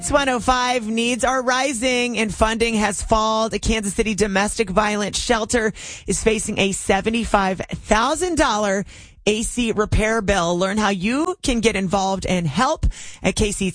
It's 105. Needs are rising and funding has fallen. A Kansas City domestic violence shelter is facing a $75,000 AC repair bill. Learn how you can get involved and help at KC